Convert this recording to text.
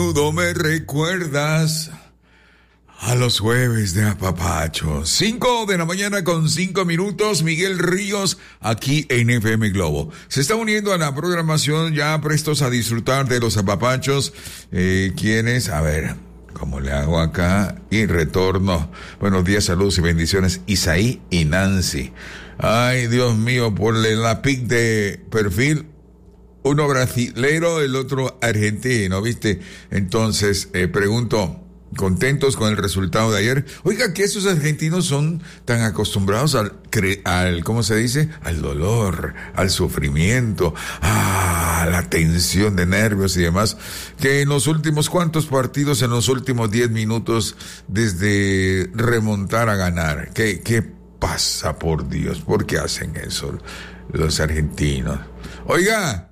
Tú me recuerdas a los jueves de apapacho. 5 de la mañana con 5 minutos. Miguel Ríos, aquí en FM Globo. Se está uniendo a la programación, ya prestos a disfrutar de los apapachos. ¿Quiénes? A ver, ¿cómo le hago acá? Y retorno. Buenos días, saludos y bendiciones. Isaí y Nancy. Ay, Dios mío, ponle la pic de perfil. Uno brasilero, el otro argentino, ¿viste? Entonces, pregunto, ¿contentos con el resultado de ayer? Oiga, que esos argentinos son tan acostumbrados al ¿cómo se dice? Al dolor, al sufrimiento, a la tensión de nervios y demás, que en los últimos cuantos partidos, en los últimos 10 minutos, desde remontar a ganar, ¿qué pasa, por Dios? ¿Por qué hacen eso los argentinos? Oiga,